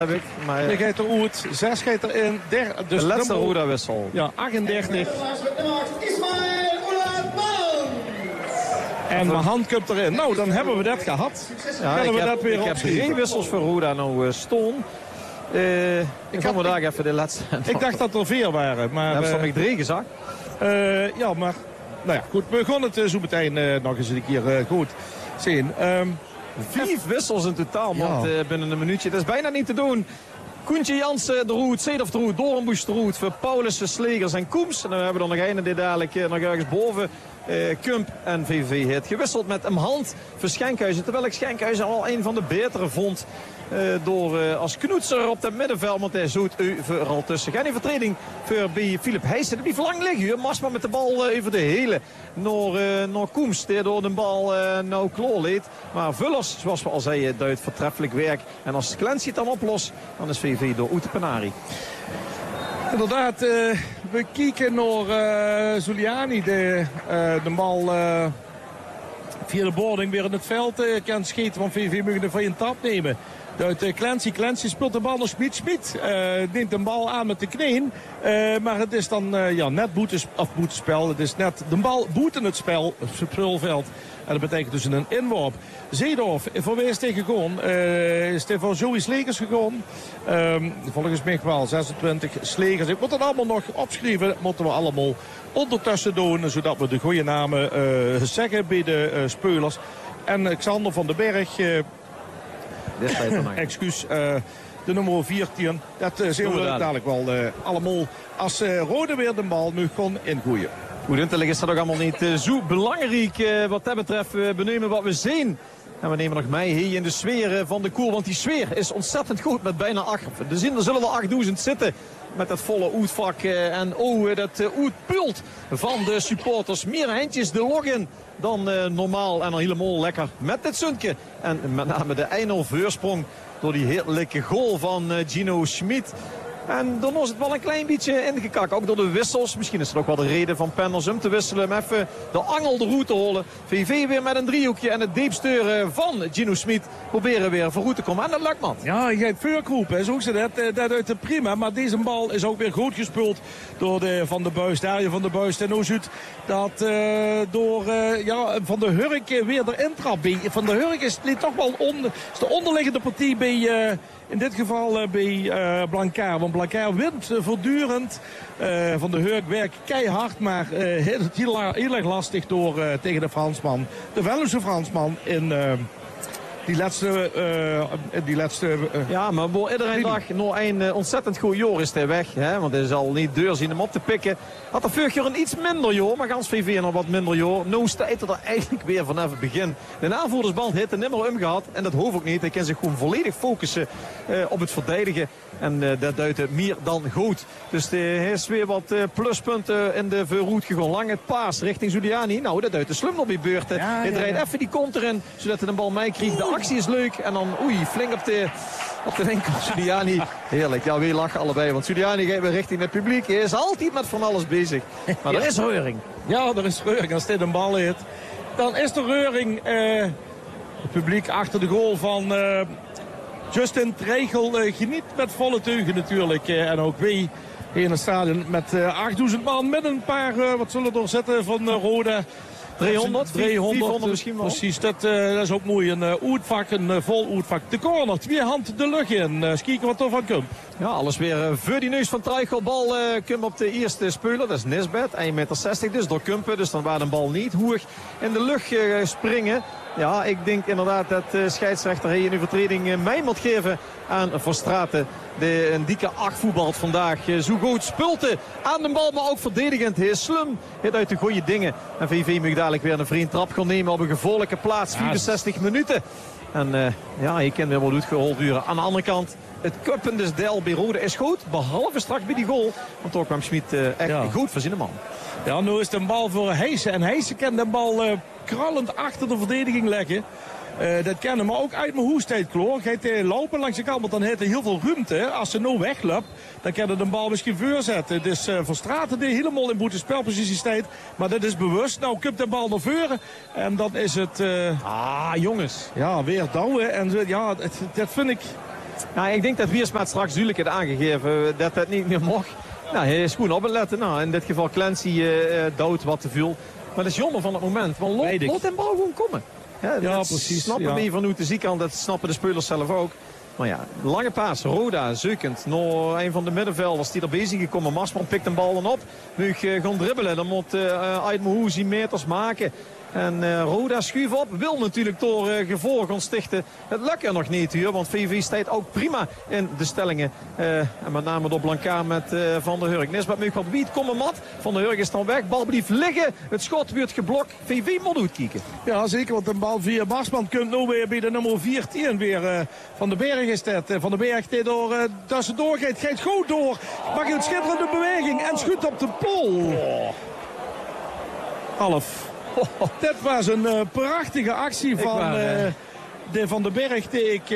Maar je gaat eruit, 6 gaat erin. Dus de laatste Roda-wissel. Ja, 38. En mijn hand komt erin. Nou, dan hebben we dat gehad. Ja, ik heb 3 wissels voor Roda nou stoon. Ik ga vandaag even de laatste. Ik dacht dat er 4 waren. Maar heb ik 3 gezegd. Ja, maar nou ja, goed. We gaan het zo meteen nog eens een keer goed zien. 5 wissels in totaal, want binnen een minuutje. Dat is bijna niet te doen. Koentje Jansen de Roet, Seedorf de Roet, Doornbusch de Roet voor Paulussen, Slegers en Koems. En dan hebben we er nog een die dadelijk nog ergens boven. Kump en VV heeft gewisseld met een hand voor Schenkhuizen. Terwijl ik Schenkhuizen al een van de betere vond. Door als knoetser op het middenveld. Want hij zoet vooral tussen. Geen vertreding voor bij Philip Heijsen. Die blijft lang liggen. Masma met de bal even de hele naar Koems. Die door de bal nou kloor leed. Maar Vullers, zoals we al zeiden, duidt voortreffelijk werk. En als Clancy het dan oplost, dan is VV door Oete Penari. Inderdaad, we kijken naar Zuliani. De bal via de boarding weer in het veld kan schieten. Want VV moet de vrije trap nemen. Uit Clancy. Clancy speelt de bal naar Schmid. Neemt de bal aan met de knieën. Maar het is dan net boetespel. Het is net de bal boeten het speelveld. En dat betekent dus een inworp. Seedorf, voor wie is tegen gegaan? Is hij voor Joey Slegers gegaan? Volgens mij wel 26 Slegers. Ik moet het allemaal nog opschrijven. Dat moeten we allemaal ondertussen doen. Zodat we de goede namen zeggen bij de spelers. En Xander van den Berg... excuus, de nummer 14. Dat zien we dadelijk wel allemaal. Als Rode weer de bal nu gewoon ingooien. Goed, intellig is dat ook allemaal niet zo belangrijk wat dat betreft. We benoemen wat we zien. En we nemen nog mee hier in de sfeer van de koer. Want die sfeer is ontzettend goed met bijna 8. Er zullen wel 8000 zitten. Met dat volle oetvak en dat oetpult van de supporters. Meer handjes de login dan normaal. En dan helemaal lekker met dit zuntje. En met name de 1-0 voorsprong door die heerlijke goal van Gino Schmid. En dan was het wel een klein beetje ingekakt. Ook door de wissels. Misschien is het ook wel de reden van Penders om te wisselen. Om even de angel de route te holen. VV weer met een driehoekje. En het diepsteuren van Gino Schmid proberen weer voor route te komen. En dat lukt, man. Ja, je hebt vuurkroep. Zo ze dat uit de prima. Maar deze bal is ook weer goed gespeeld door de Van der Buis. Darjen van der Buis. En hoe ziet dat door Van der Hurk weer erin trapt. Van der Hurk is toch wel de onderliggende partij bij... in dit geval bij Blancard. Want Blancard wint voortdurend. Van de Hurk werkt keihard. Maar heel erg lastig door tegen de Fransman. De Wellensche Fransman in... Die laatste... Ja, maar iedereen dag nog een ontzettend goed jaar is hij weg. Hè? Want hij zal niet deur zien hem op te pikken. Had er vorig jaar een iets minder jaar. Maar gans VV nog wat minder jaar. Nou staat er eigenlijk weer vanaf het begin. De aanvoerdersband heeft er nimmer omgehad. En dat hoeft ook niet. Hij kan zich gewoon volledig focussen op het verdedigen. En dat duidt meer dan goed. Dus hij is weer wat pluspunten in de verroet gegaan. Lange paas richting Zuliani. Nou, dat duidt de slum op die beurt. Hij draait even die kont erin. Zodat hij de bal meekrijgt. De actie is leuk. En dan flink op de enkel Zuliani. Heerlijk. Ja, weer lachen allebei. Want Zuliani gaat weer richting het publiek. Hij is altijd met van alles bezig. Maar er is reuring. Ja, er is reuring. Als dit een bal heeft, dan is er reuring. Het publiek achter de goal van... Justin Tregel geniet met volle teugen natuurlijk. En ook wij hier in het stadion met 8000 man. Met een paar, wat zullen er zitten van Roda? 300 misschien wel. Precies, dat is ook mooi. Een oetvak, een vol oetvak. De corner, 2 hand de lucht in. Kijken wat er van komt. Ja, alles weer voor die neus van Treichel. Bal komt op de eerste speler. Dat is Nisbet, 1,60 meter dus door Kumpen. Dus dan waar de bal niet hoog in de lucht springen. Ja, ik denk inderdaad dat de scheidsrechter hier in de vertreding mij moet geven aan Verstraeten. Een dikke 8 voetbalt vandaag. Zo goed Spulte aan de bal, maar ook verdedigend. Hij is slim. Hij uit de goede dingen. En VV moet dadelijk weer een vriend trap gaan nemen op een gevaarlijke plaats. 64 minuten. En je kent weer wat het gehold duren. Aan de andere kant, het kuppende deel bij Rode is goed. Behalve straks bij die goal. Want toch kwam Schmid echt goed voor zijn man. Ja, nu is het een bal voor Heijsen. En Heijsen kan de bal krallend achter de verdediging leggen. Dat kennen, maar ook uit mijn hoestijd, Kloor. Gaat hij lopen langs de kant, want dan heeft hij heel veel ruimte. Als ze nou wegloopt, dan kan hij de bal misschien voorzetten. Dus Verstraeten die helemaal in boete spelpositie staat. Maar dat is bewust. Nou, komt de bal naar voren. En dan is het... jongens. Ja, weer douwen. En ja, dat vind ik... Nou, ik denk dat Wiersma straks duidelijk heeft aangegeven dat het niet meer mocht. Nou, hij is goed op het letten. Nou, in dit geval Clancy dood wat te veel. Maar dat is jammer van het moment. Want laat hem bal gewoon komen. Ja, precies. Snappen we van hoe te ziek aan. Dat snappen de spelers zelf ook. Maar ja, lange paas. Roda zoekend. Nog een van de middenvelders die er bezig gekomen. Marsman pikt een bal dan op. Moet gaan dribbelen. Dan moet Aitmouhouzi meters maken. En Roda schuift op. Wil natuurlijk door gevolg ontstichten. Het lukt er nog niet hier. Want VV staat ook prima in de stellingen. En met name door Blanca met Van der Hurk. Nesbet moet wat beat komen mat. Van der Hurk is dan weg. Bal blijft liggen. Het schot wordt geblokt. VV moet uitkijken. Ja, zeker. Want een bal via Marsman kunt nu weer bij de nummer 14 weer Van den Berg is dat. Van den Berg die door tussendoor gaat goed door. Maakt een schitterende beweging. En schudt op de pol. Half. Dit was een prachtige actie van de Van den Berg die ik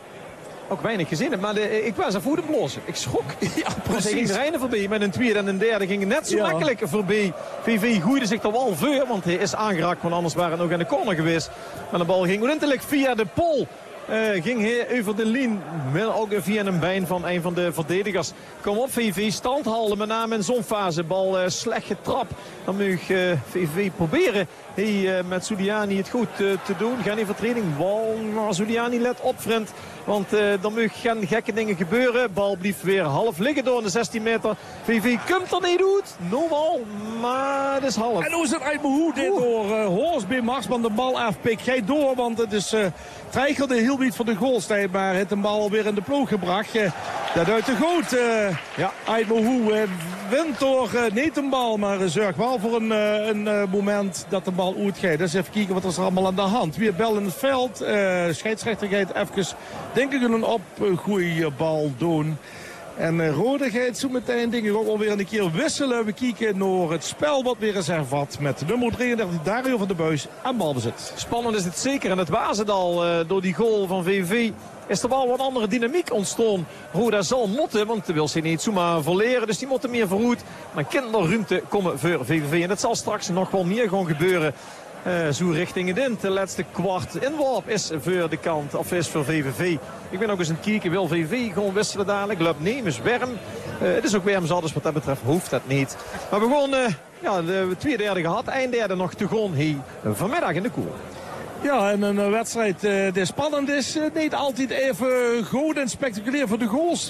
ook weinig gezien heb. Maar ik was er voor de blozen. Ik schrok. Ja, precies. Hij ging de Rijnen voorbij. Met een tweede en een derde ging net zo makkelijk voorbij. VV groeide zich er wel voor. Want hij is aangeraakt. Want anders waren het nog in de corner geweest. Maar de bal ging onintelijk via de pol. Ging hij over de lijn. Ook via een been van een van de verdedigers. Kom op VV, stand houden. Met name in zo'n fase. Bal slecht getrapt. Dan moet VV proberen met Zuliani het goed te doen. Geen vertreding. Bal naar Zuliani, let op vriend. Want dan moet geen gekke dingen gebeuren. Bal blijft weer half liggen door de 16 meter. VV komt er niet uit. No bal, maar het is half. En hoe is het uit mijn hoed dit door Horst bij Marsman de bal afpikt. Ga door, want het is Treichel de heel niet van de goalstijd. Maar het een bal weer in de ploeg gebracht. Dat uit de goot. Uit mijn hoed wint door niet een bal. Maar zorgt wel voor een moment dat de bal uitgaat. Dus even kijken wat er allemaal aan de hand. Weer bel in het veld. Scheidsrechter gaat even denk ik een goede bal doen. En Roda gaat zo meteen denk ik ook alweer een keer wisselen. We kijken naar het spel wat weer is hervat met nummer 33 Dario van der Buis aan balbezit. Spannend is het zeker en het was het al door die goal van VV. Is er wel wat andere dynamiek ontstaan. Roda zal moeten, want wil ze niet zomaar verleren. Dus die moeten meer vooruit. Maar kan er ruimte komen voor VVV. En dat zal straks nog wel meer gaan gebeuren. Zo richting het in. De laatste kwart inworp is voor de kant. Of is voor VVV. Ik ben ook eens een kijken. Wil VV gewoon wisselen dadelijk. Loopt Nemes warm. Het is ook warm zat. Dus wat dat betreft hoeft dat niet. Maar we gewoon de tweede derde gehad. Einderde nog te gaan vanmiddag in de koel. Ja, en een wedstrijd die spannend is. Niet altijd even goed en spectaculair voor de goals.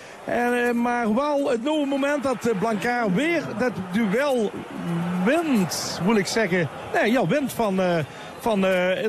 Maar wel het nieuwe moment dat Blanca weer dat duel wint, moet ik zeggen. Nee, ja, wint van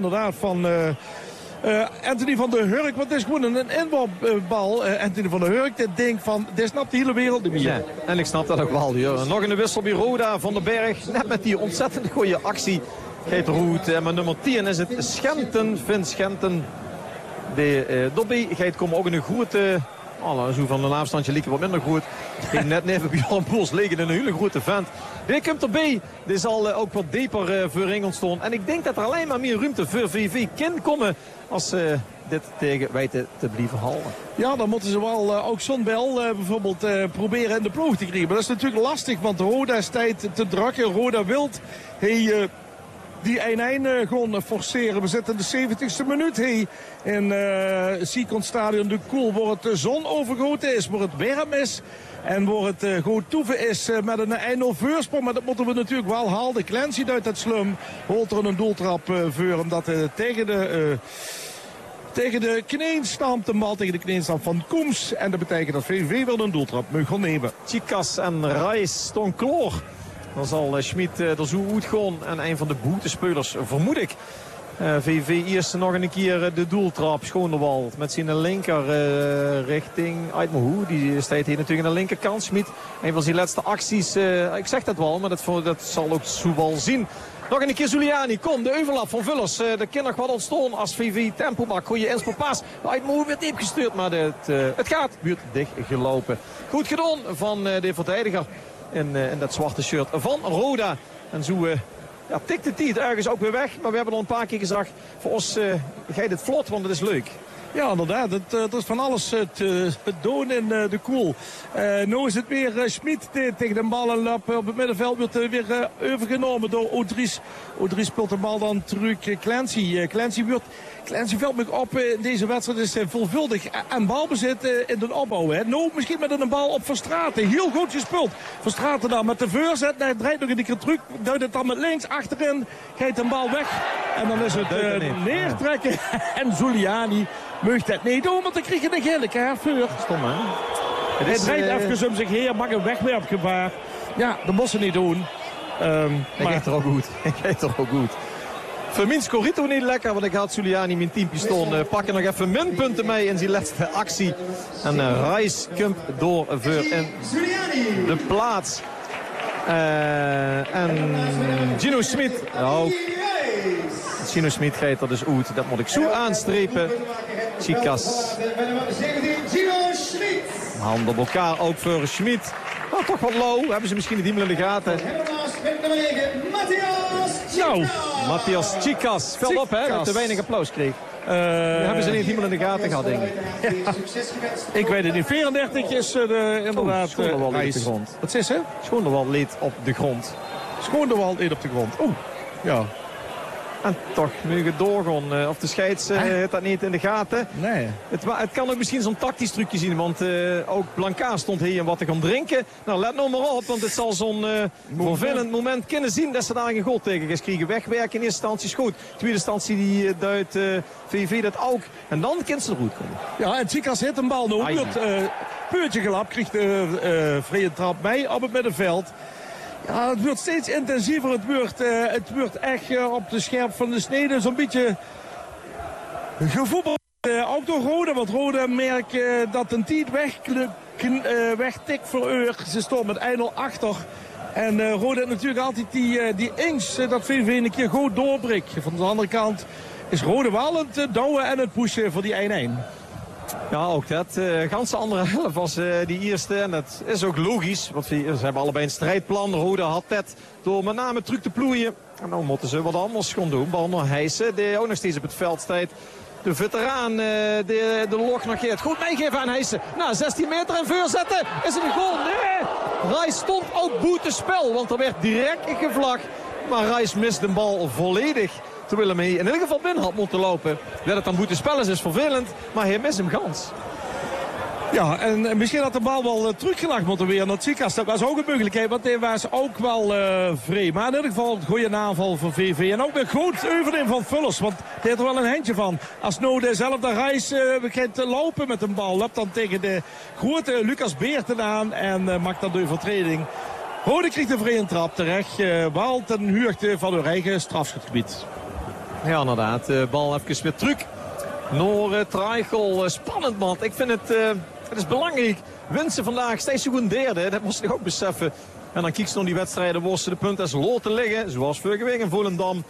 Anthony van der Hurk. Want het is gewoon een inworpbal. Anthony van der Hurk, dit ding van, dit snapt de hele wereld niet meer. Ja, en ik snap dat ook wel. Joh. Nog een wissel bij Roda van den Berg. Net met die ontzettend goede actie. Geet Roet. En met nummer 10 is het Schenten. Vin Schenten. De Dobby gaat komen ook in een grote... zo van een afstandje liep wat minder goed. Ging net even Bjorn Poels liggen in een hele grote vent. Weer komt erbij. Dit zal ook wat dieper voorin ontstaan. En ik denk dat er alleen maar meer ruimte voor VV kan komen als dit tegen weten te blijven houden. Ja, dan moeten ze wel ook zo'n bel bijvoorbeeld proberen in de ploeg te krijgen. Maar dat is natuurlijk lastig, want Roda is tijd te drukken. Roda wilt die 1-1 gewoon forceren. We zitten in de 70ste minuut. In Seacon Stadion de Koel, waar het de zon overgoten is, waar het warm is. En waar het goed toeven is met een 1-0 voorsprong. Maar dat moeten we natuurlijk wel halen. Clancy uit het slum holt er een doeltrap voor. Omdat tegen de kneen stampt. De bal tegen de kneen stampt van Koems. En dat betekent dat VV wel een doeltrap moet gaan nemen. Chicas en Reis staan klaar. Dan zal Schmid er zo goed gaan. En een van de boetespelers, vermoed ik. VV eerst nog een keer de doeltrap. Schoonewald met zijn linker richting Aitmouhou. Die staat hier natuurlijk aan de linkerkant. Schmid, een van zijn laatste acties. Ik zeg dat wel, maar dat zal ook zo wel zien. Nog een keer Zuliani. Kom, de overlap van Vullers. Er kan nog wat ontstaan als VV tempo maakt. Goeie inspelpaas. Aitmouhou werd diep gestuurd, maar het gaat. Buurt dicht gelopen. Goed gedaan van de verdediger. In dat zwarte shirt van Roda. En zo tikt de tijd ergens ook weer weg. Maar we hebben al een paar keer gezegd. Voor ons gaat het vlot, want het is leuk. Ja, inderdaad. Het is van alles te doen in de Koel. Nu is het weer Schmid tegen de bal. En op het middenveld wordt weer overgenomen door Odries. Odries speelt de bal dan terug. Clancy valt me op in deze wedstrijd. Is veelvuldig aan balbezit in de opbouw. Hè. Nou, misschien met een bal op Verstraeten. Heel goed gespeeld. Verstraeten dan met de voorzet. Hij draait nog een keer terug. Duidt het dan met links. Achterin gaat de bal weg. En dan is het neertrekken. En Zuliani mag dat niet doen, want dan krijg je een gele kaart voor. Stom, hè? Hij draait even om zich heen, mag een wegwerpgevaar. Ja, dat moest ze niet doen. Hij gaat er ook goed. Vermin Scorito niet lekker, want ik had Zuliani mijn teampiston pakken nog even minpunten mee in zijn laatste actie. En Reis komt door voor in de plaats. En Gino Schmid. Gino Schmid gaat er dus uit. Dat moet ik zo aanstrepen. Chicas. Handen op elkaar ook voor Schmid. Oh, toch wat low. Hebben ze misschien de diemel in de gaten. Nou, Matthias Chicas. Veld op, hè, dat te weinig applaus kreeg. Hebben ze niet diemel in de gaten gehad, denk ik. Ja. Ik weet het niet. 34 is inderdaad... Schoonderwald leed op de grond. Wat is ze? Schoonderwald leed op de grond. Schoonderwald leed op de grond. Oeh, ja. En toch, nu je doorgaan. Of de scheids heeft dat niet in de gaten. Nee. Het kan ook misschien zo'n tactisch trucje zien. Want ook Blanca stond hier om wat te gaan drinken. Nou, let nou maar op. Want het zal zo'n vervelend moment kunnen zien dat ze daar een goal tegen is kriegen. Wegwerken in eerste instantie is goed. Tweede instantie die duidt VV dat ook. En dan kan ze er goed komen. Ja, en Chicas hit een bal nog. Peurtje gelap. Krijgt de vrije trap mee op het middenveld. Ja, het wordt steeds intensiever. Het wordt echt op de scherp van de snede. Zo'n beetje gevoetbald. Ook door Roda. Want Roda merkt dat een tijd wegtikt voor Eur. Ze stond met 1-0 achter. En Roda heeft natuurlijk altijd die inch dat VV een keer goed doorbreekt. Van de andere kant is Roda wel het douwen en het pushen voor die 1-1. Ja, ook dat. Ganse andere helft was die eerste. En dat is ook logisch. Want ze hebben allebei een strijdplan. Roda had dat door met name terug te ploeien. En nou moeten ze wat anders gaan doen. Bal naar Heijsen, die ook nog steeds op het veld staat. De veteraan, de log nog geeft. Goed meegeven aan Heijsen. Nou, 16 meter en voorzetten. Is het een goal? Nee! Reis stond ook buitenspel. Want er werd direct gevlag. Maar Reis mist de bal volledig. Terwijl hij in ieder geval binnen had moeten lopen. Dat het dan buitenspel is vervelend. Maar hij mist hem gans. Ja, en misschien had de bal wel teruggelegd moeten weer naar Chicas. Dat was ook een mogelijkheid, want hij was ook wel vrij. Maar in ieder geval een goede aanval voor VV. En ook een goed overnemen van Vullers, want hij heeft er wel een handje van. Als nou dezelfde Reis begint te lopen met een bal, loopt dan tegen de grote Lucas Beerten aan en maakt dan de overtreding. Rode krijgt de vrije trap terecht, wel ten huurte van hun eigen strafschopgebied. Ja, inderdaad. De bal even weer terug. Noor Traichel. Spannend, man. Ik vind het is belangrijk. Winsten vandaag steeds zo goed derde. Dat moest ik ook beseffen. En dan kiekst nog die wedstrijden. Worsten de punten als lood te liggen. Zoals vorige week in Volendam.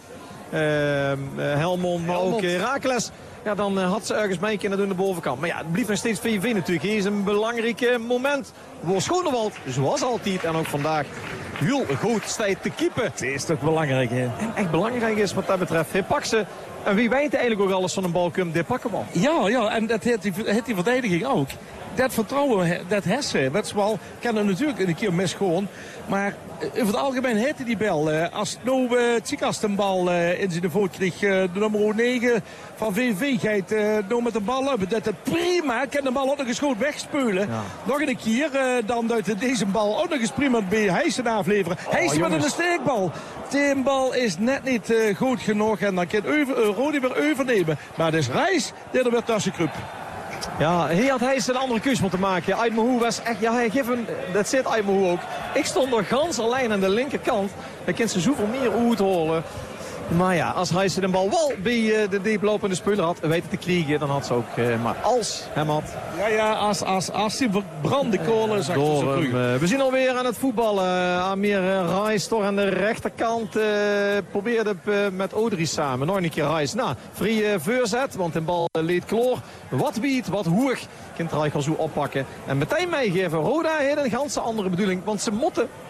Helmond, maar ook Heracles. Ja, dan had ze ergens mee kunnen doen de bovenkant. Maar ja, het blijft nog steeds VV natuurlijk. Hier is een belangrijk moment voor Schoonewald. Zoals altijd. En ook vandaag heel goed staat te keepen. Het is toch belangrijk, hè? En echt belangrijk is wat dat betreft. Hij pakt ze. En wie weet eigenlijk ook alles van een bal komt, die pakken bal. Ja, en dat heeft die verdediging ook. Dat vertrouwen, dat hessen, dat is wel, kan er natuurlijk een keer mis gewoon. Maar over het algemeen heeft hij die bal. Als nou Chicas een bal in zijn voet kreeg, de nummer 9 van VV gaat nou met de bal hebben. Dat het prima, kan de bal ook nog eens goed wegspelen. Ja. Nog een keer, dan duidt deze bal ook nog eens prima bij Heijsen afleveren. Heijsen met een steekbal. De bal is net niet goed genoeg en dan kan Rodi weer overnemen. Maar het is Reis die er weer tussen kruipt. Ja, hier had hij een andere keus moeten maken. Aydmahoe was echt, ja, hij geeft hem, dat zit Aydmahoe ook. Ik stond nog gans alleen aan de linkerkant. Dan kan ze zoveel meer uitholen. Maar ja, als hij de bal wel bij de dieplopende speler had weten te krijgen, dan had ze ook, maar als hem had. Ja, als die verbrande kolen zag ze terug. We zien alweer aan het voetballen. Amir Reis toch aan de rechterkant probeerde met Odries samen. Nog een keer Reis. Nou, vrije voorzet, want de bal leed kloor. Wat biedt, wat hoog. Kind Traichel zo oppakken. En meteen meegeven. Roda heeft een ganse andere bedoeling, want ze moeten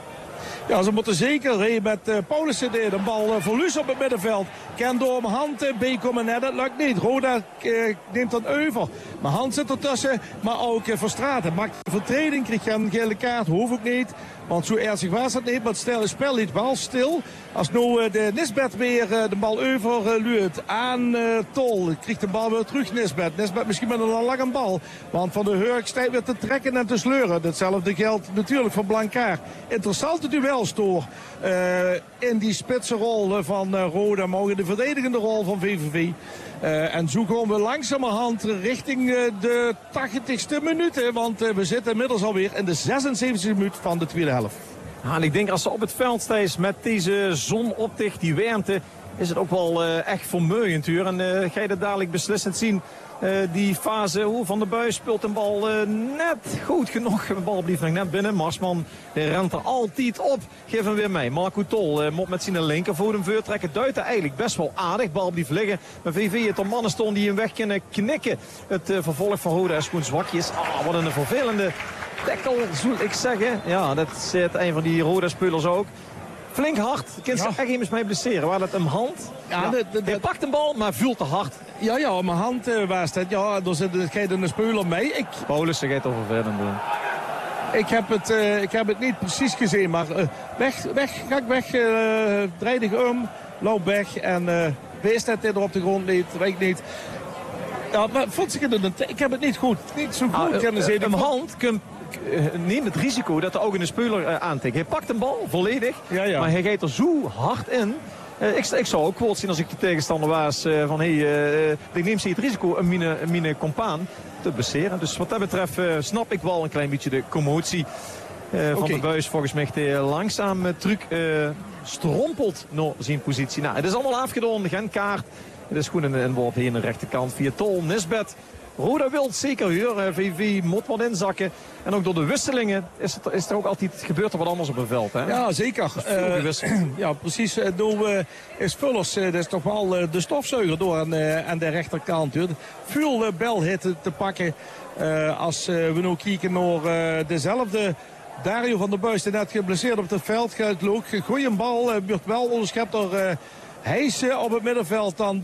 Ja, ze moeten zeker met Paulussen de bal verliezen op het middenveld. Ken door mijn hand komen net, dat lukt niet. Roda neemt dan over. Mijn hand zit ertussen, maar ook Verstraeten. Maakt een vertreding, krijgt een gele kaart, hoeft ook niet. Want zo ernstig was het niet, maar het spel liet wel stil. Als nu de Nisbet weer de bal overluurt aan Tol. Krijgt de bal weer terug Nisbet. Nisbet misschien met een lange bal. Want Van der Hurk staat weer te trekken en te sleuren. Hetzelfde geldt natuurlijk voor Blankaar. Interessante duels door in die spitse rol van Roda. Maar ook in de verdedigende rol van VVV. En zo komen we langzamerhand richting de 80ste minuut. Want we zitten inmiddels alweer in de 76e minuut van de tweede helft. Ja, en ik denk als ze op het veld staan met deze zon opticht, die warmte, is het ook wel echt vermoeiend. En ga je dat dadelijk beslissend zien. Die fase Van der Buis speelt een bal net goed genoeg. De bal blijft nog net binnen. Marsman rent er altijd op. Geef hem weer mee. Marco Tol moet met zijn linkervoet hem voortrekken. Duiten eigenlijk best wel aardig. Bal blijft liggen. Maar VV heeft er mannen stonden die hem weg kunnen knikken. Het vervolg van Roda is gewoon zwakjes. Wat een vervelende tackle, zou ik zeggen. Ja, dat zit een van die Roda-spelers ook. Flink hard. Kind ze echt immers mee blesseren. Waar dat een hand. Ja, hij pakt een bal, maar voelt te hard. Ja, mijn hand was dat. Ja, er zit een speler mee. Paulussen gaat over verder doen. Ik heb het niet precies gezien, maar ga ik weg. Draai dich om, loop weg en wees dat dit er op de grond niet, weet ik niet. Ja, maar ik heb het niet zo goed kunnen zien. Een hand neemt het risico dat er ook een speler aantikt. Hij pakt een bal, volledig, maar hij gaat er zo hard in. Ik zou ook kort zien als ik de tegenstander was van ik neem ze het risico om mijn compaan te blesseren. Dus wat dat betreft snap ik wel een klein beetje de commotie van de Buis. Volgens mij langzaam truc strompelt naar zijn positie. Nou, het is allemaal afgedaan, de Genkaart. Het is gewoon een worp hier aan de rechterkant via Tol, Nisbet. Roda wil zeker huur. VV moet wat inzakken. En ook door de wisselingen is er ook altijd gebeurt er wat anders op het veld. Hè? Ja, zeker. Ja, precies. Is Vullers, dat is toch wel de stofzuiger door aan de rechterkant. Veel belhitten te pakken. Als we nu kijken naar dezelfde Dario van der Buis, die net geblesseerd op het veld gaat. Goeie bal, wordt wel onderschept door Heijsen op het middenveld. Dan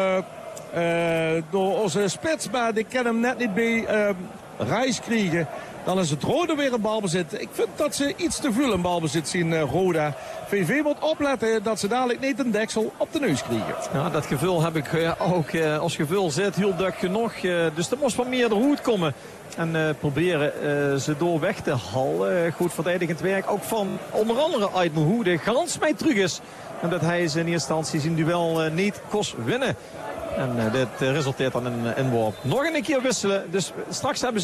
door onze spits, maar die kan hem net niet bij Reis krijgen. Dan is het Roda weer een balbezit. Ik vind dat ze iets te veel een balbezit zien, Roda. VV moet opletten dat ze dadelijk niet een deksel op de neus krijgen. Ja, dat gevoel heb ik ook als gevoel zit heel druk genoeg. Dus er moest wat meer de hoed komen. En proberen ze door weg te halen. Goed verdedigend werk. Ook van onder andere uit Moehoe, de gans mee terug is. En dat hij ze in eerste instantie zijn duel niet kost winnen. En dit resulteert dan in een inworp. Nog een keer wisselen. Dus straks hebben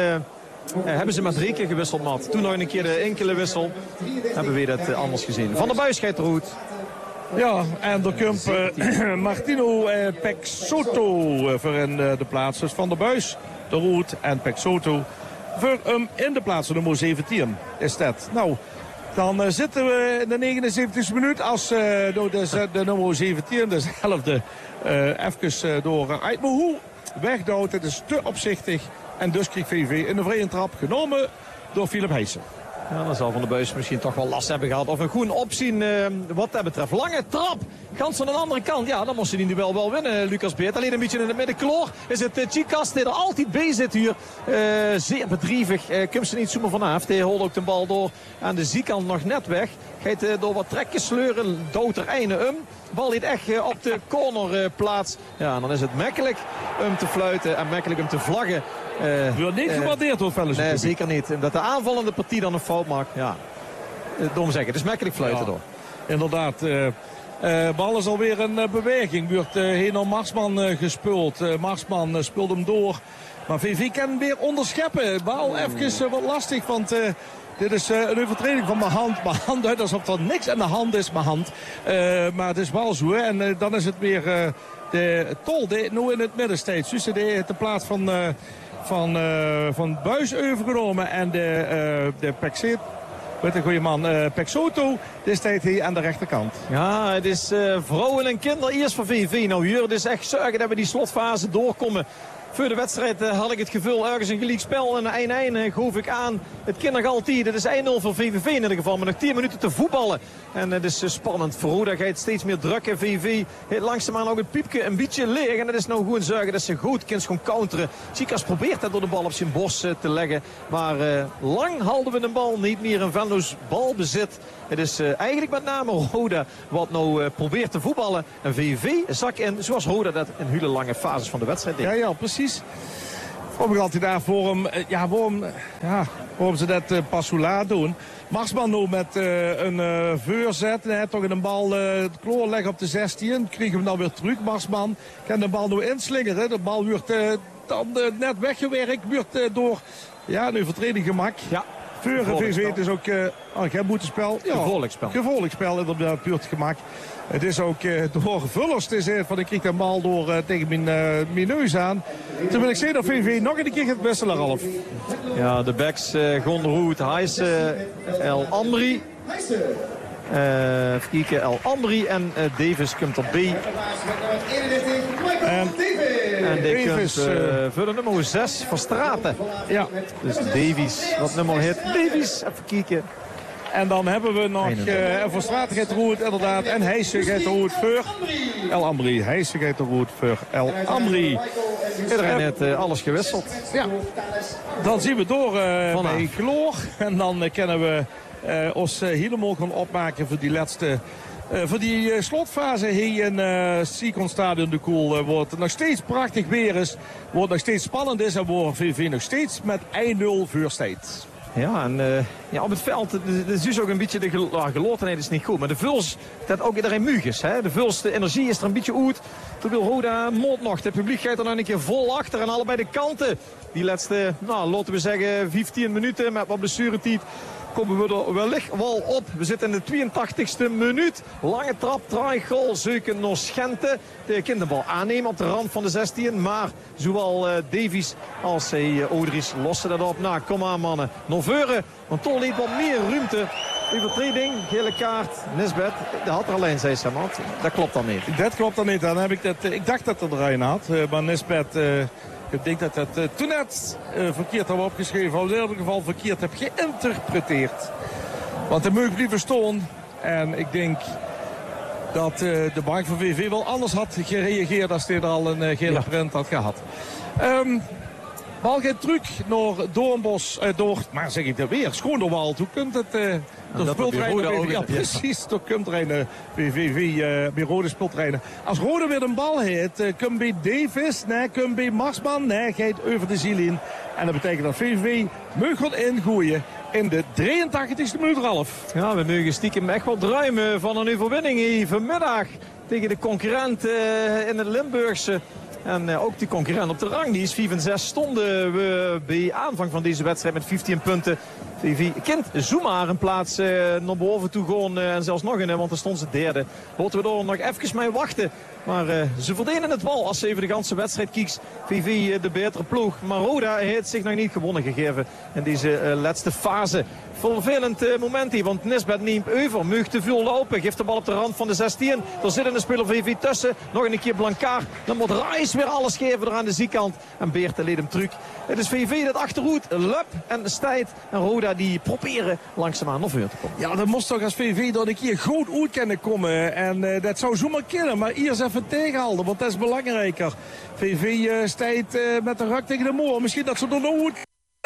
ze maar 3 keer gewisseld, Matt. Toen nog een keer de enkele wissel. Hebben we dat anders gezien. Van der Buis gaat eruit. Ja, en er komt Martino Pexoto voor in de plaats. Dus Van der Buis, de Roet en Pexoto voor hem in de plaats. Nummer 17 is dat. Nou, dan zitten we in de 79e minuut als de nummer 17, dezelfde, even door Uitmoehoe wegduwt. Het is te opzichtig. En dus kreeg VV in de vrije trap genomen door Philip Heijsen. Ja, dan zal Van der Buis misschien toch wel last hebben gehad. Of een goed opzien wat dat betreft. Lange trap. Gans aan de andere kant. Ja, dan moest hij die duel wel winnen, Lucas Beert. Alleen een beetje in het middenkloor is het Chicas die er altijd bij zit hier. Zeer bedrievig. Komt ze niet zomaar vanaf. Hij holt ook de bal door aan de zijkant nog net weg. Gaat door wat trekjes sleuren. Dood er einde om. Bal niet echt op de cornerplaats. Ja, en dan is het makkelijk om te fluiten en makkelijk om te vlaggen. Wordt niet gewaardeerd door Vellens. Nee, zeker niet. En dat de aanvallende partij dan een fout maakt. Ja, dom zeggen. Het is makkelijk fluiten door. Inderdaad. Bal is alweer een beweging. Wordt heen naar Marsman gespeeld. Marsman speelt hem door. Maar VV kan weer onderscheppen. Bal even wat lastig, want... dit is een overtreding van mijn hand uit alsof er niks aan de hand is, mijn hand. Maar het is wel zo. En dan is het weer de Tol die nu in het midden steeds. Dus de plaats van Buis overgenomen. En de Pexet, met een goede man, Pexoto, die staat hier aan de rechterkant. Ja, het is vrouwen en kinderen eerst voor VV. Nou hier, het is echt zorgen dat we die slotfase doorkomen Voor de wedstrijd had ik het gevoel ergens een gelijk spel. En een gaf ik aan. Het kan nog altijd. Het is 1-0 voor VVV in ieder geval. Maar nog 10 minuten te voetballen. En het is spannend. Voor Roda gaat steeds meer drukken. VVV heeft langzaamaan ook het piepje een beetje leeg. En dat is nou gewoon zorgen dat ze goed kunnen gaan counteren. Sikas probeert dat door de bal op zijn borst te leggen. Maar lang halden we de bal niet meer in Venlo's balbezit. Het is eigenlijk met name Roda wat nou probeert te voetballen. En VVV zak in zoals Roda dat in hele lange fases van de wedstrijd deed. Ja, precies. Vroeg ik altijd daar voor hem, waarom ze dat pas zo laat doen. Marsman nu met een voorzet. Hij toch in een bal het kloor leggen op de 16. Kregen we hem dan weer terug. Marsman kan de bal nu inslingeren. De bal wordt dan net weggewerkt. Wordt door nu vertreding gemak. Ja. Voor VV, het is ook geen boetespel. Ja, gevaarlijk spel inderdaad, puur gemak. Het is ook door Vullers te zijn van ik kreeg de bal door tegen mijn neus aan. Toen wil ik zeggen dat VV nog een keer gaat wisselen, Ralf. Ja, de backs Gondroet, Heijsen, El Amri. Even kijken, El Amri en Davis komt op B. En Davis voor de nummer 6 van Straten. Ja. Dus Davies, wat nummer heet. Davies, even kijken. En dan hebben we nog voor Straten gaat de roet inderdaad. En Heijsen gaat de roet voor El Amri. Heijsen gaat de roet voor El Amri. Iedereen heeft alles gewisseld. Ja. Dan zien we door bij Gloor. En dan kunnen we ons helemaal gaan opmaken voor die laatste... voor die slotfase hier in Sikon Stadion de Koel wordt het nog steeds prachtig weer is. Wordt nog steeds spannend is en wordt VV nog steeds met 1-0 voor staat. Ja, en op het veld, het is dus ook een beetje de gelotenheid is niet goed. Maar de Vuls, dat ook iedereen muug is. Hè? De Vuls, de energie is er een beetje uit. Toen wil Roda mond nog. Het publiek gaat er nog een keer vol achter en allebei de kanten. Die laatste, laten we zeggen, 15 minuten met wat blessuretijd. Komen we er wellicht wel op. We zitten in de 82e minuut. Lange trap, draaigoal, zoeken naar Schente. De kinderbal aannemen op de rand van de 16. Maar zowel Davies als Odries lossen dat op. Nou, kom aan mannen. Noveuren, want Tol liet wat meer ruimte. Overtreding, gele kaart, Nisbet. Dat had er alleen, zei Samant. Dat klopt dan niet. Dat klopt dan niet. Dan heb ik dat, ik dacht dat er erin had. Maar Nisbet... ik denk dat het toen net verkeerd hebben opgeschreven. Of in ieder geval verkeerd heb geïnterpreteerd. Want de meuk blijven staan. En ik denk dat de bank van VV wel anders had gereageerd als hij er al een gele print had gehad. Bal gaat terug naar Doornbos. Maar zeg ik dat weer, Schoonderwald. Hoe komt het... Ja, precies. Toch komt er een VVV bij Rode speeltreinen. Als Rode weer een bal heeft, komt bij Davis, komt bij Marsman, gaat over de ziel in. En dat betekent dat VVV mag ingooien in de 83e minuut, Ralf. Ja, we mogen stiekem echt wel druimen van een overwinning hier vanmiddag tegen de concurrent in het Limburgse. En ook die concurrent op de rang, die is 4 en 6 stonden we bij aanvang van deze wedstrijd met 15 punten. VV kent zomaar een plaats naar boven toe gewoon en zelfs nog in, want dan stond ze derde. Laten we er nog even mee wachten. Maar ze verdienen het wel als ze even de ganse wedstrijd kiest. VV de betere ploeg. Maar Roda heeft zich nog niet gewonnen gegeven in deze laatste fase. Vervelend moment hier, want Nisbet neemt over. Mag te veel lopen, geeft de bal op de rand van de 16. Er zit een speler VV tussen. Nog een keer Blancard. Dan moet Reis weer alles geven er aan de zijkant. En Beert leed hem terug. Het is VV dat achterhoed. Lup en Stijt en Roda die proberen langzaamaan nog weer te komen. Ja, dat moest toch als VV dat een keer goed uit kunnen komen. En dat zou zomaar kunnen. Maar eerst even tegenhouden, want dat is belangrijker. VV Stijt met de rak tegen de moor. Misschien dat ze er nog goed...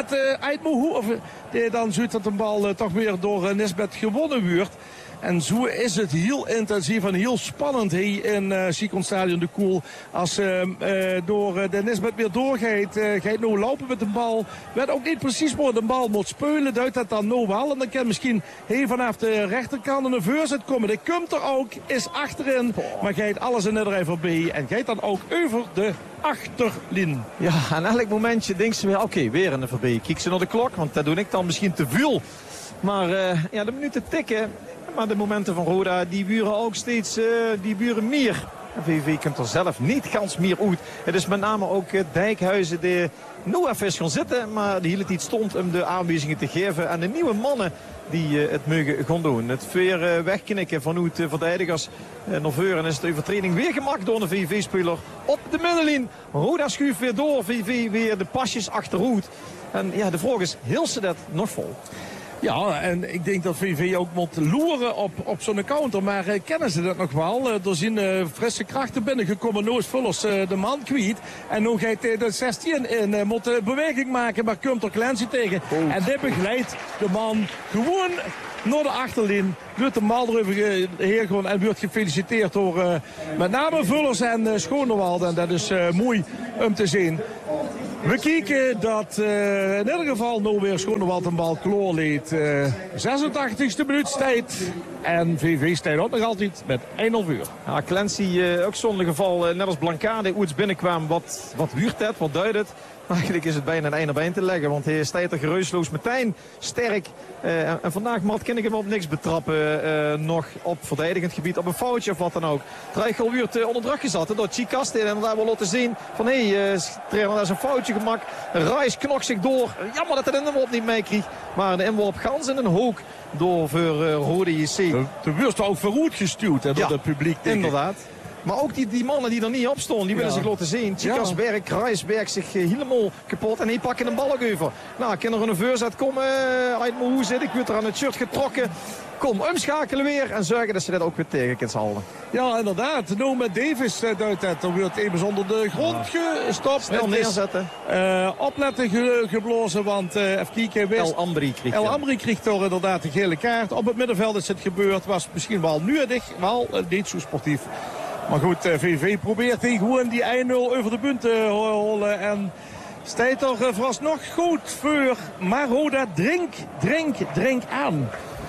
of dan ziet dat de bal toch weer door Nisbet gewonnen wordt. En zo is het heel intensief en heel spannend hier in Sikon Stadion de Koel. Als door de Nisbet weer doorgaat, gaat nou lopen met de bal. Weet ook niet precies waar de bal moet spelen. Duidt dat dan nou wel. En dan kan misschien heel vanaf de rechterkant een voorzet komen. Die komt er ook, is achterin. Maar gaat alles in iedereen voorbij. En gaat dan ook over de achterlijn. Ja, aan elk momentje denkt ze weer, oké, weer in de voorbij. Kijk ze naar de klok, want dat doe ik dan misschien te veel. Maar de minuten tikken. Maar de momenten van Roda, die buren ook steeds, die buren meer. En VVV komt er zelf niet gans meer uit. Het is met name ook Dijkhuizen die nu even is gaan zitten. Maar die hield iets stond om de aanwijzingen te geven aan de nieuwe mannen die het mogen gaan doen. Het weer wegknikken vanuit verdedigers naar voren. Is de overtreding weer gemaakt door een VV-speler op de middenlijn. Roda schuift weer door. VV weer de pasjes achteruit. En ja, de vraag is, hield ze dat nog vol? Ja, en ik denk dat VV ook moet loeren op zo'n counter. Maar kennen ze dat nog wel? Er zijn frisse krachten binnengekomen. Noos Vullers de man kwijt. En nu gaat hij de 16 in. Moet beweging maken, maar komt er Clancy tegen. Oh. En dit begeleidt de man gewoon naar de achterlijn. Wordt de mal erover heen en wordt gefeliciteerd door met name Vullers en Schonewald. En dat is mooi om te zien. We kijken dat in ieder geval nou weer Schonewald een bal kloor leed. 86e minuut tijd. En VV staat ook nog altijd met 1-0 voor. Ja, Clancy ook zonder geval, net als Blancade, hoe het binnenkwam. Wat wuurt het, wat duidt het? Eigenlijk is het bijna een einde op één te leggen. Want hij staat er geruisloos meteen sterk. En vandaag kan ik hem op niks betrappen. Nog op verdedigend gebied, op een foutje of wat dan ook. Treichel wordt onder druk gezet door Chicas. En daar wil laten zien van trainer is een foutje gemaakt. Reis knokt zich door. Jammer dat hij de inworp niet meekreeg. Maar de inworp gans in een hoek door voor Rode JC. De wordt ook verroerd gestuurd door het publiek. Inderdaad. Maar ook die mannen die er niet op stonden, die willen zich laten zien. Chicas Berg, Reisberg zich helemaal kapot. En die pakken een bal ook over. Nou, kan er een voorzet komen uit mijn hoe zit. Ik word er aan het shirt getrokken. Kom, omschakelen weer en zorgen dat ze dat ook weer tegen kunnen houden. Ja, inderdaad. Nou, met Davis duidt het. Er wordt even onder de grond gestopt. Snel neerzetten. Opletten geblozen, want even kijken. El Amri kreeg toch inderdaad de gele kaart. Op het middenveld is het gebeurd. Was misschien wel nudig, wel niet zo sportief. Maar goed, VV probeert hij gewoon die 1-0 over de punt te holen. En staat er vooralsnog goed voor. Maar Roda drink aan.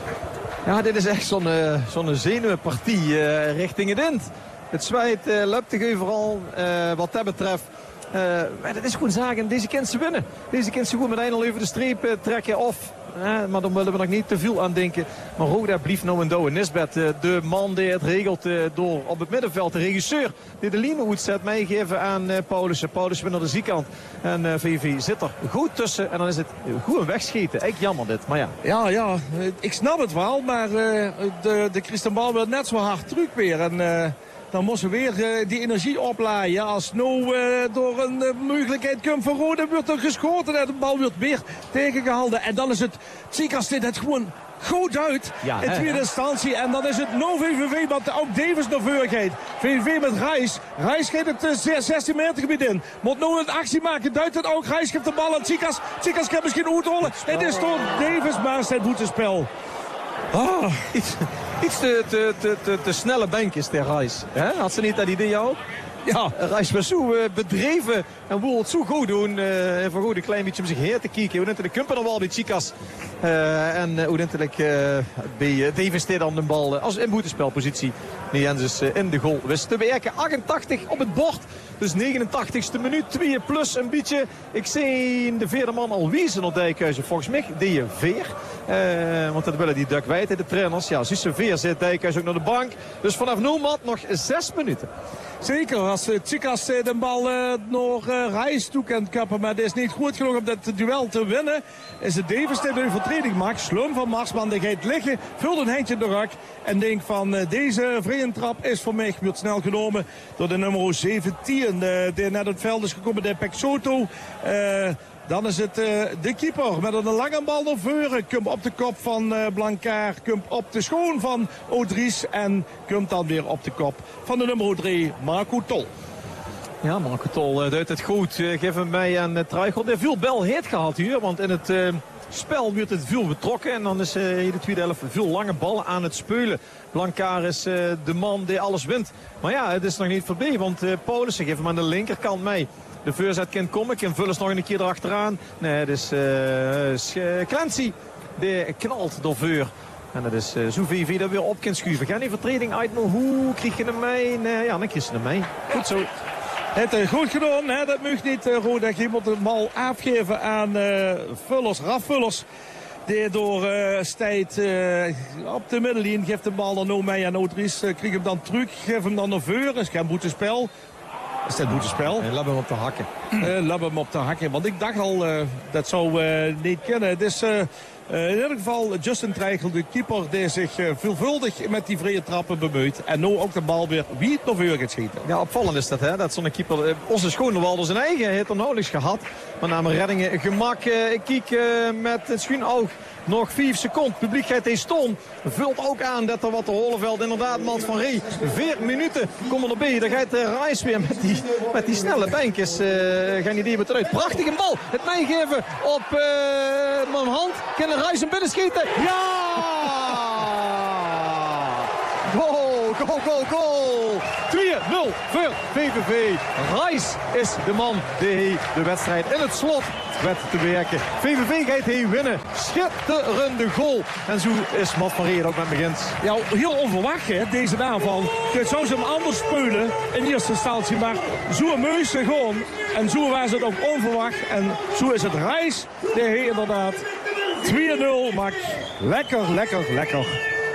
Ja, dit is echt zo'n zenuwpartie richting het eind. Het zwaait loopt overal wat dat betreft. Maar dat is gewoon zaken, deze kent ze winnen. Deze kent ze gewoon met 1-0 over de streep trekken of... maar dan willen we nog niet te veel aan denken. Maar Roda blieft nou en douwe. Nisbet, de man die het regelt door op het middenveld. De regisseur die de lijn uitzet meegeven aan Paulussen. Paulussen weer naar de zijkant. En VV zit er goed tussen. En dan is het goed een wegschieten. Echt jammer dit, maar ja. Ja, ik snap het wel. Maar de Christenbal wil net zo hard terug weer. En... dan moesten we weer die energie oplaaien. Als nou door een mogelijkheid komt van Roda, wordt er geschoten. En de bal wordt weer tegengehouden. En dan is het Chicas dit het gewoon goed uit in tweede instantie. En dan is het no VVV, want ook Davis naar voren gaat. VVV met Reis. Reis gaat het 16 meter gebied in. Moet nou een actie maken. Duidt het ook. Reis geeft de bal aan Chicas. Chicas kan misschien uitrollen. Het is door Davis, maar zijn boetespel. Iets te snelle bankjes ter Reis. Had ze niet dat idee ook? Ja, Reis was zo bedreven en wil het zo goed doen. Voor goed een klein beetje om zich heen te kijken. Hoe de kumpen er wel bij Chicas. En hoe bij Davis deed dan de bal als in boetespelpositie. Nienses in de goal wist te werken. 88 op het bord. Dus 89ste minuut. 2 plus een beetje. Ik zie de vierde man al wezen op Dijkhuizen. Volgens mij deed je Veer. Want dat willen die Duck Wijd, de trainers. Ja, Zusse Veer zit Dijkhuizen ook naar de bank. Dus vanaf nu nog 6 minuten. Zeker, als Chicas de bal nog Reis toe kan kappen. Maar het is niet goed genoeg om dat duel te winnen. Is het Davis die de overtreding maakt. Slum van Marsman, die gaat liggen. Vult een handje in de rak. En denkt van deze vrije trap is voor mij. Wordt snel genomen door de nummer 17. Die naar het veld is gekomen, de Pexoto. Dan is het de keeper met een lange bal naar voren. Komt op de kop van Blancard. Komt op de schoon van Odries. En komt dan weer op de kop van de nummer 3, Marco Tol. Ja, Marco Tol duidt het goed. Geef hem mij aan Treichel. Er veel bel heet gehad hier. Want in het spel wordt het veel betrokken. En dan is in de tweede helft veel lange ballen aan het spelen. Blancard is de man die alles wint. Maar ja, het is nog niet voorbij. Want Paulussen geeft hem aan de linkerkant mee. De voorzet kan komen. Kan Vullers nog een keer erachteraan. Nee, het is Clancy. Die knalt door vuur. En dat is zo VV dat weer op kan schuiven. Gaan die vertreding uit. Maar hoe krijg je hem mee? Nee, ja, dan krijg je hem mee. Goed zo. Het goed gedaan, dat mag niet Roda. Je moet de bal afgeven aan Vullers, Raf Vullers. Die door Stijt op de middenlijn geeft de bal dan nou mee. En Odries kreeg hem dan terug. Geeft hem dan naar voren. Is geen boetespel. Is dat boetespel? En laat hem op de hakken. Laat hem op de hakken. Want ik dacht al, dat zou niet kennen. Het is in ieder geval Justin Treichel, de keeper, die zich veelvuldig met die vrije trappen bemoeit. En nu ook de bal weer wie het naar voren gaat schieten. Ja, opvallend is dat, hè? Dat zo'n keeper, onze Schoonewalder zijn eigen heeft er nauwelijks gehad. Met name reddingen, gemak. Ik kijk met het schuin oog. Nog 5 seconden. Het publiek gaat deze stoom. Vult ook aan dat er wat de Holleveld inderdaad Mats van Ree. 4 minuten komen erbij. Dan gaat Reis weer met die snelle bankjes. Gaan die weer eruit. Prachtige bal. Het meegeven op mijn hand. Kan Reis hem binnenschieten? Ja! Goal, goal, goal, goal. 2-0 voor VVV. Reis is de man die de wedstrijd in het slot werd te werken. VVV gaat hij winnen. Schitterende goal. En zo is Mats van Ree ook met begint. Ja, heel onverwacht hè, deze aanval. Je zou ze hem anders spelen in eerste instantie. Maar zo meus ze gewoon. En zo was het ook onverwacht. En zo is het Reis die hij inderdaad 2-0 maakt. Lekker, lekker, lekker.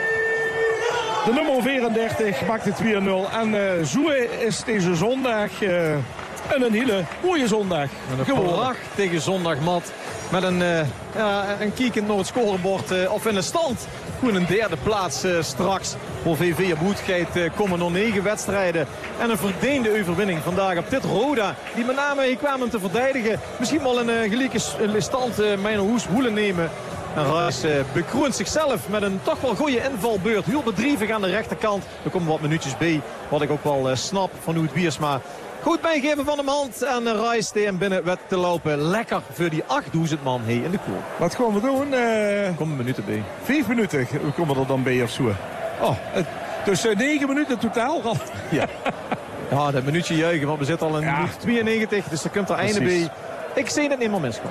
De nummer 34 maakt de 2-0. En zo is deze zondag een hele mooie zondag. Een prachtige zondag, Mat. Met een kiekend naar het scorebord of in de stand. Gewoon een derde plaats straks voor VV op hoed gaat komen nog 9 wedstrijden. En een verdiende overwinning vandaag op dit Roda. Die met name hier kwamen te verdedigen. Misschien wel een gelijke stand mijn hoes woelen nemen. En Reis bekroont zichzelf met een toch wel goede invalbeurt. Heel bedrijvig aan de rechterkant. Er komen wat minuutjes bij. Wat ik ook wel snap van Oud Biersma. Goed bijgeven van hem hand. En Reis die hem binnen werd te lopen. Lekker voor die 8000 man hier in de koel. Wat gaan we doen? Er komen minuten bij. 5 minuten komen er dan bij of zo. Oh, dus 9 minuten totaal. Ja. Ja, dat minuutje juichen. Want we zitten al in minuut 92. Dus er komt er einde bij. Ik zie het niet meer miskomen.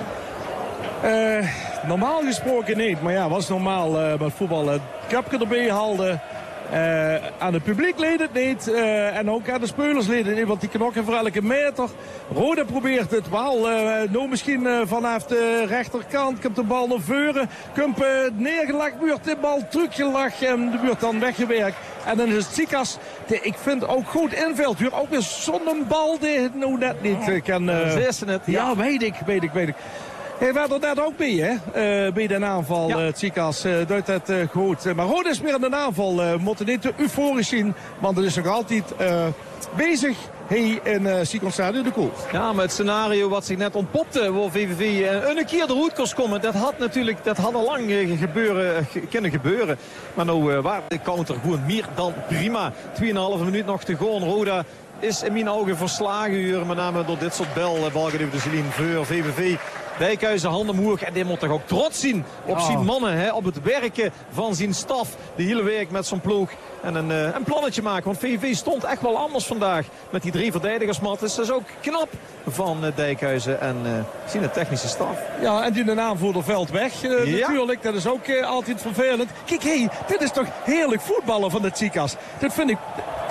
Normaal gesproken niet. Maar ja, was normaal met voetbal het kapje erbij haalde. Aan het publiek leed het niet. En ook aan de spelers leed het niet. Want die knokken voor elke meter. Roda probeert het wel. Nou misschien vanaf de rechterkant. Komt de bal naar voren. Komt neergelegd. Wordt de bal teruggelegd. En wordt dan weggewerkt. En dan is het Tsikas. Die ik vind ook goed invult. Weer ook weer zonder bal. Die het nou net niet kan. Ze is het. Ja, weet ik. Hij werd er net ook bij, hè? Bij de aanval, ja. Tsikas doet het goed. Maar Roda is weer in de aanval. Moeten niet te euforisch zien, want het is nog altijd bezig. Hij in Sikonstadion de Kool. Ja, maar het scenario wat zich net ontpopte, waar VVV een keer de route kost komen, dat had al lang kunnen gebeuren. Maar nou waar de counter gewoon meer dan prima. 2,5 minuut nog te gaan. Roda is in mijn ogen verslagen hier, met name door dit soort balgen over de Zelien voor VVV. Dijkhuizen handen omhoog en die moet toch ook trots zien op zijn mannen, hè, op het werken van zijn staf. De hele week met zijn ploeg en een plannetje maken. Want VVV stond echt wel anders vandaag met die 3 verdedigers. Dus dat is ook knap van Dijkhuizen en zijn technische staf. Ja, en die aanvoerder veld weg natuurlijk. Dat is ook altijd vervelend. Kijk, dit is toch heerlijk voetballen van de Tsikas. Dat vind ik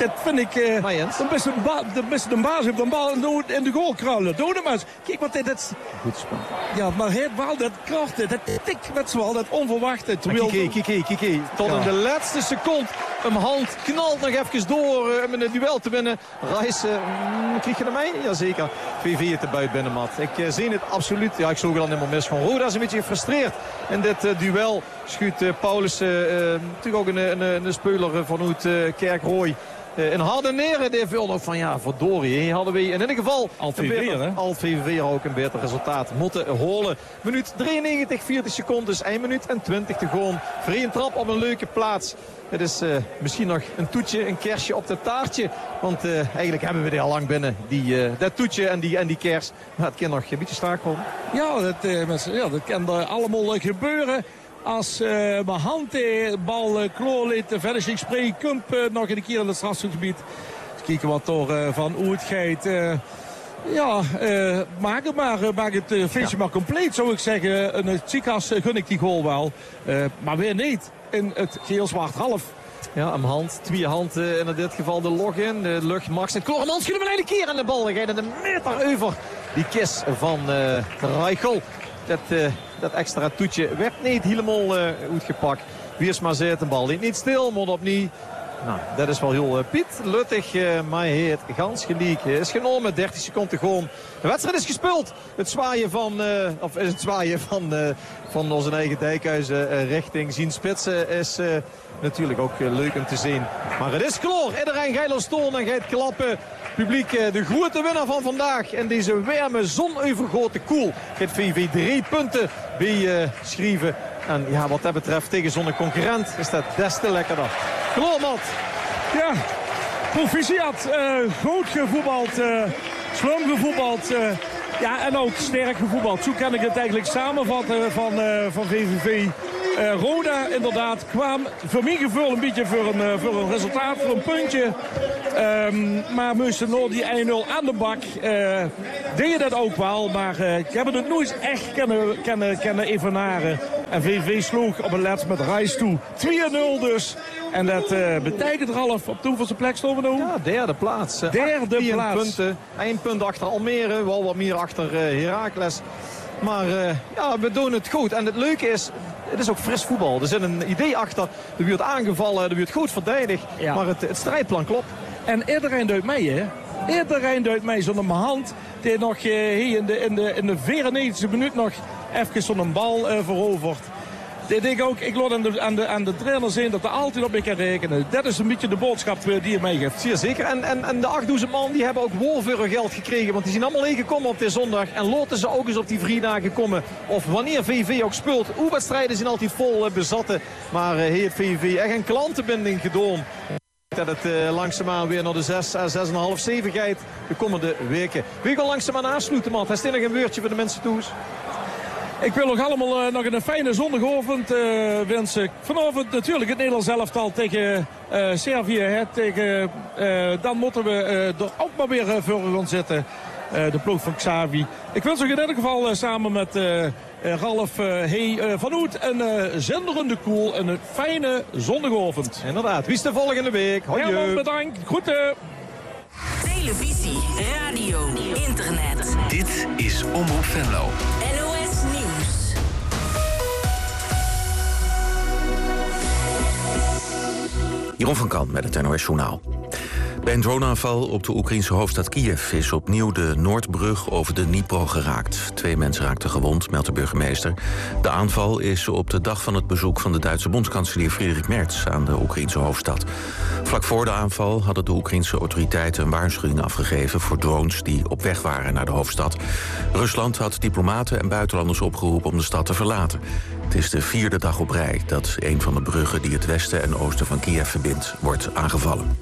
de beste baas op de bal in de goal kruilen. Doe hem eens. Kijk wat dit is. Goed spel. Ja, maar het wel dat krachten, dat tik met z'n wel, dat onverwachte. Kijk. Tot in de laatste seconde. Een hand knalt nog even door om een duel te winnen. Reis, krijg je naar mij? Jazeker. VV het erbij binnen, Mat. Ik zie het absoluut. Ja, ik zoek het al helemaal mis. Van Roda is een beetje gefrustreerd in dit duel. Schuurt Paulus natuurlijk ook een speler vanuit Kerkrooy. In Hardeneren die viel nog van ja, verdorie. Hadden we in ieder geval VVV ook een beter resultaat moeten holen. Minuut 93, 40 seconden, dus 1 minuut en 20 te gaan. Vrije trap op een leuke plaats. Het is misschien nog een toetje, een kersje op het taartje. Want eigenlijk hebben we die al lang binnen. Dat toetje en die kers. Maar het kan nog een beetje staak worden. Ja, dat kan allemaal gebeuren. Als mijn hand de bal kloorliet, de finishing spray komt nog een keer in het strafschopgebied. Kijken wat er van Oud gaat. Maak het feestje maar compleet, zou ik zeggen. Een Tsikas gun ik die goal wel. Maar weer niet in het geel zwart half. Ja, een hand, 2 handen en in dit geval de log-in. De lucht, Max en Koremans kunnen we een keer aan de bal. Gaat in de meter over die kist van Reichel. dat extra toetje werd niet helemaal goed gepakt. Wiersma zet een bal niet stil, moet opnieuw. Nou, dat is wel heel Piet Luttig, maar heet gans gelijk. Is genomen, 30 seconden gewoon. De wedstrijd is gespeeld. Het zwaaien van onze eigen Dijkhuizen richting Zien Spitsen is natuurlijk ook leuk om te zien. Maar het is kloor. Iedereen gaat los stoon en gaat klappen. Publiek, de grote winnaar van vandaag. En deze warme, zonuvergoten koel. Gaat VV 3 punten bij schrijven. En ja, wat dat betreft tegen zo'n concurrent is dat des te lekkerder. Kloormat. Ja, proficiat. Goed gevoetbald. Slim gevoetbald. Ja, en ook sterk gevoetbald. Zo kan ik het eigenlijk samenvatten van VVV. Roda inderdaad kwam voor mijn gevoel een beetje voor een resultaat, voor een puntje. Maar moesten nog die 1-0 aan de bak. Deden dat ook wel, maar ik heb het nooit echt kunnen evenaren. En VVV sloeg op een laatst met Reis toe. 2-0 dus. En dat betekent Ralf, op de hoeveelste plek stonden we nu? Ja, derde plaats. Derde plaats. Punten. 1 punt achter Almere, wel wat meer achter Heracles. Maar ja, we doen het goed. En het leuke is, het is ook fris voetbal. Er zit een idee achter. Er wordt aangevallen, er wordt goed verdedigd. Ja. Maar het strijdplan klopt. En iedereen duidt mee, hè? Iedereen duidt mee. Zo'n hand die nog hier in de 94e minuut nog even zo'n bal verovert. Ik denk ook, ik laat aan de trainer zien dat er altijd op me kan rekenen. Dat is een beetje de boodschap die je meegeeft. Zeer zeker. En de 8000 man die hebben ook wolveren geld gekregen. Want die zijn allemaal gekomen op de zondag. En laten ze ook eens op die vrijdagen komen. Of wanneer VV ook speelt. Oefenwedstrijden zijn altijd vol bezatten. Maar heeft VV echt een klantenbinding gedaan. Dat het langzaamaan weer naar de 6, 6,5, 7 gaat de komende weken. Wie gaan langzaamaan aansluiten, man? Heeft er nog een woordje voor de mensen toe? Ik wil nog allemaal nog een fijne zondagochtend wensen. Vanavond natuurlijk het Nederlands elftal tegen Servië. Dan moeten we er ook maar weer voor gaan zitten. De ploeg van Xavi. Ik wens u in ieder geval samen met Ralf van Oet een zenderende koel en een fijne zondagochtend. Inderdaad, wie is de volgende week? Hoi. Herman, bedankt. Groeten. Televisie, radio, internet. Dit is Omroep Venlo. NOS Nieuws. Jeroen van Kan met het NOS Journaal. Bij een droneaanval op de Oekraïnse hoofdstad Kiev is opnieuw de Noordbrug over de Dnipro geraakt. 2 mensen raakten gewond, meldt de burgemeester. De aanval is op de dag van het bezoek van de Duitse bondskanselier Friedrich Merz aan de Oekraïnse hoofdstad. Vlak voor de aanval hadden de Oekraïnse autoriteiten een waarschuwing afgegeven voor drones die op weg waren naar de hoofdstad. Rusland had diplomaten en buitenlanders opgeroepen om de stad te verlaten. Het is de 4e dag op rij dat een van de bruggen die het westen en oosten van Kiev verbindt wordt aangevallen.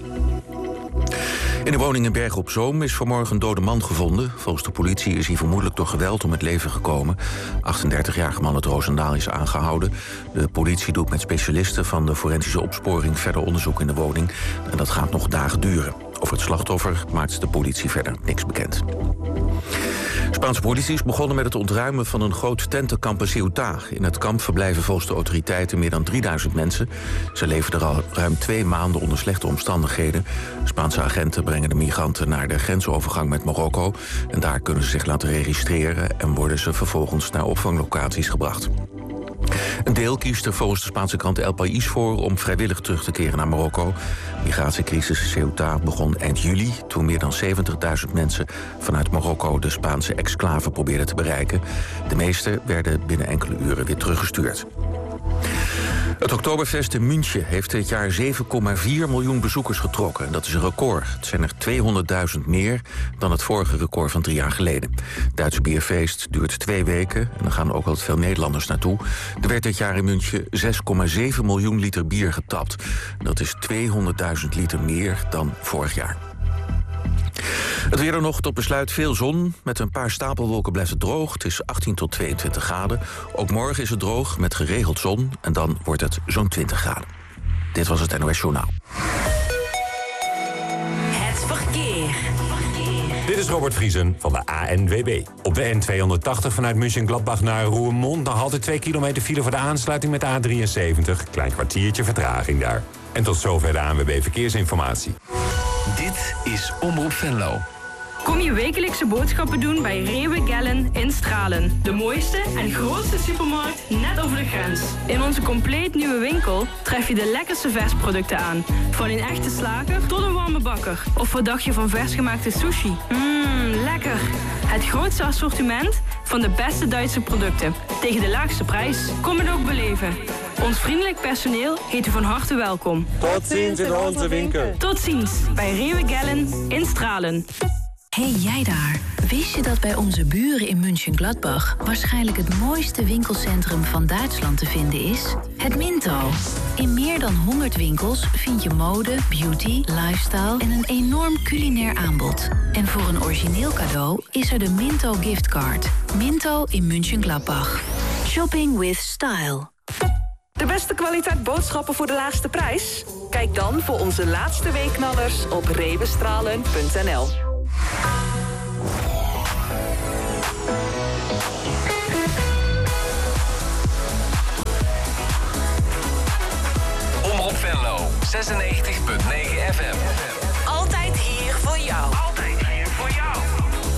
In de woning in Bergen op Zoom is vanmorgen een dode man gevonden. Volgens de politie is hij vermoedelijk door geweld om het leven gekomen. 38-jarige man uit Roosendaal is aangehouden. De politie doet met specialisten van de forensische opsporing verder onderzoek in de woning. En dat gaat nog dagen duren. Over het slachtoffer maakt de politie verder niks bekend. Spaanse politie is begonnen met het ontruimen van een groot tentenkamp in Ceuta. In het kamp verblijven volgens de autoriteiten meer dan 3000 mensen. Ze leven er al ruim 2 maanden onder slechte omstandigheden. Spaanse agenten brengen de migranten naar de grensovergang met Marokko. En daar kunnen ze zich laten registreren en worden ze vervolgens naar opvanglocaties gebracht. Een deel kiest er volgens de Spaanse krant El País voor om vrijwillig terug te keren naar Marokko. De migratiecrisis in Ceuta begon eind juli, toen meer dan 70.000 mensen vanuit Marokko de Spaanse exclave probeerden te bereiken. De meeste werden binnen enkele uren weer teruggestuurd. Het Oktoberfest in München heeft dit jaar 7,4 miljoen bezoekers getrokken. Dat is een record. Het zijn er 200.000 meer dan het vorige record van 3 jaar geleden. Het Duitse bierfeest duurt 2 weken en er gaan ook wel veel Nederlanders naartoe. Er werd dit jaar in München 6,7 miljoen liter bier getapt. Dat is 200.000 liter meer dan vorig jaar. Het weer er nog tot besluit veel zon. Met een paar stapelwolken blijft het droog. Het is 18 tot 22 graden. Ook morgen is het droog met geregeld zon. En dan wordt het zo'n 20 graden. Dit was het NOS Journaal. Het verkeer. Dit is Robert Vriesen van de ANWB. Op de N280 vanuit München-Gladbach naar Roermond... nog altijd 2 kilometer file voor de aansluiting met de A73. Klein kwartiertje vertraging daar. En tot zover de ANWB Verkeersinformatie. Dit is Omroep Venlo. Kom je wekelijkse boodschappen doen bij Rewe Gellen in Stralen. De mooiste en grootste supermarkt net over de grens. In onze compleet nieuwe winkel tref je de lekkerste versproducten aan. Van een echte slager tot een warme bakker. Of wat dacht je van versgemaakte sushi? Lekker. Het grootste assortiment van de beste Duitse producten. Tegen de laagste prijs. Kom het ook beleven. Ons vriendelijk personeel heet u van harte welkom. Tot ziens in onze winkel. Tot ziens bij Rewe Gellen in Stralen. Hey jij daar, wist je dat bij onze buren in München-Gladbach waarschijnlijk het mooiste winkelcentrum van Duitsland te vinden is? Het Minto. In meer dan 100 winkels vind je mode, beauty, lifestyle en een enorm culinair aanbod. En voor een origineel cadeau is er de Minto giftcard. Minto in München-Gladbach. Shopping with style. De beste kwaliteit boodschappen voor de laagste prijs? Kijk dan voor onze laatste weekknallers op rewestralen.nl. Omroep Venlo, 96.9 FM. Altijd hier.